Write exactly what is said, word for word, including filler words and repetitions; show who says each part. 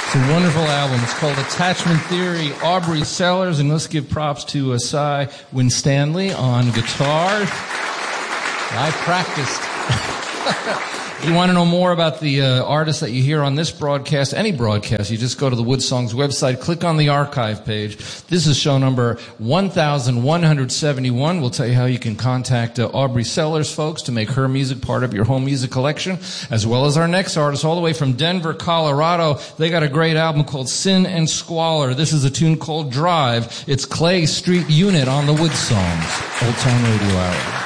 Speaker 1: It's a wonderful album. It's called Attachment Theory, Aubrey Sellers, and let's give props to uh, Cy Winstanley on guitar. I practiced. If you want to know more about the uh, artists that you hear on this broadcast, any broadcast, you just go to the Wood Songs website, click on the archive page. This is show number one thousand one hundred seventy-one. We'll tell you how you can contact uh, Aubrey Sellers, folks, to make her music part of your home music collection, as well as our next artist, all the way from Denver, Colorado. They got a great album called Sin and Squalor. This is a tune called Drive. It's Clay Street Unit on the Wood Songs. Old Time Radio Hour.